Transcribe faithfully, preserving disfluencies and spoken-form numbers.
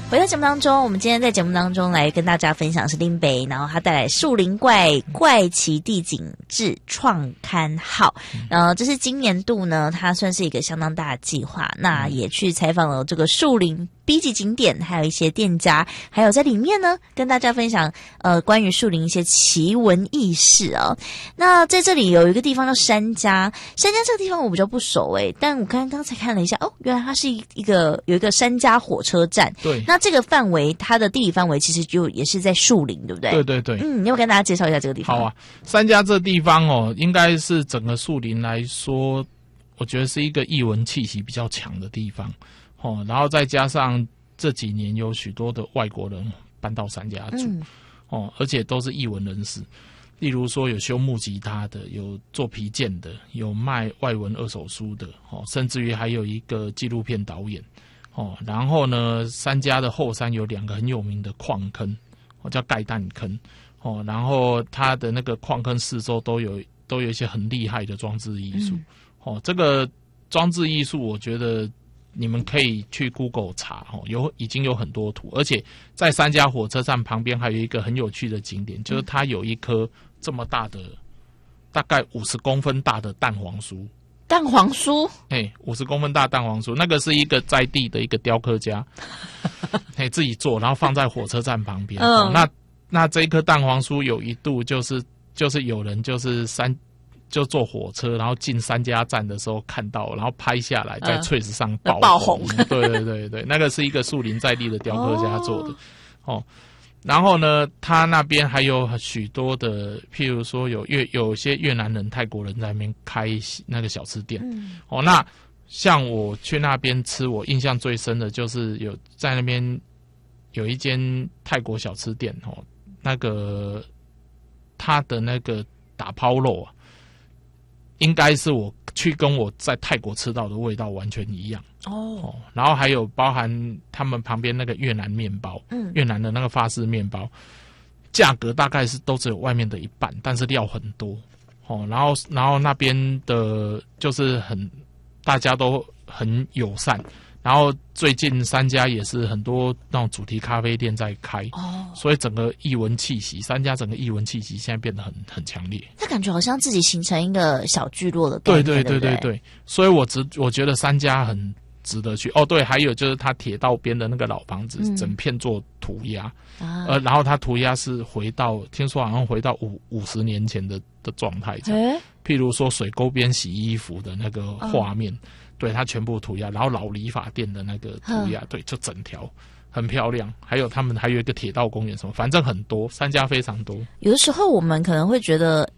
回到节目当中，我们今天在节目当中来跟大家分享是林北，然后他带来树林怪怪奇地景志创刊号，呃，这是今年度呢，它算是一个相当大的计划，那也去采访了这个树林 B 级景点，还有一些店家，还有在里面呢跟大家分享呃关于树林一些奇闻异事啊。那在这里有一个地方叫山家，山家这个地方我比较不熟诶、欸，但我刚刚才看了一下，哦，原来它是一个有一个山家火车站， 对， 那这个范围，它的地理范围其实就也是在树林，对不对？ 对对对。 嗯，你要跟大家介绍一下这个地方。 好啊，三家这地方哦，应该是整个树林来说，我觉得是一个艺文气息比较强的地方哦。然后再加上这几年有许多的外国人搬到三家住、嗯、哦，而且都是艺文人士，例如说有修木吉他的，有做皮件的，有卖外文二手书的哦，甚至于还有一个纪录片导演。哦，然后呢，三家的后山有两个很有名的矿坑，哦，叫盖蛋坑，哦，然后它的那个矿坑四周都有都有一些很厉害的装置艺术，嗯、哦，这个装置艺术我觉得你们可以去 Google 查，哦，有已经有很多图，而且在三家火车站旁边还有一个很有趣的景点，就是它有一棵这么大的，大概五十公分大的蛋黄酥。 蛋黄酥， 哎，五十公分大蛋黄酥，那个是一个在地的一个雕刻家，哎，自己做，然后放在火车站旁边。嗯，哦、那那这一颗蛋黄酥有一度就是就是有人就是三就坐火车，然后进三家站的时候看到，然后拍下来在翠子上爆红。爆红对对对对，那个是一个树林在地的雕刻家做的。哦。哦然后呢，他那边还有许多的，譬如说有越有些越南人、泰国人在那边开那个小吃店。嗯、哦，那像我去那边吃，我印象最深的就是有在那边有一间泰国小吃店哦，那个他的那个打抛肉啊，应该是我去跟我在泰国吃到的味道完全一样。哦, 哦，然后还有包含他们旁边那个越南面包，嗯，越南的那个法式面包，价格大概是都只有外面的一半，但是料很多，哦，然后然后那边的就是很大家都很友善，然后最近三家也是很多那种主题咖啡店在开，哦，所以整个艺文气息，三家整个艺文气息现在变得很很强烈。 那感觉好像自己形成一个小聚落的概念， 对对对对 对, 对，所以我只我觉得三家很值得去哦，对，还有就是它铁道边的那个老房子，嗯、整片做涂鸦，啊、呃，然后它涂鸦是回到，听说好像回到五五十年前的的状态，这样，譬如说水沟边洗衣服的那个画面，哦、对，它全部涂鸦，然后老理发店的那个涂鸦，对，就整条很漂亮，还有他们还有一个铁道公园什么，反正很多，三家非常多。 有的时候我们可能会觉得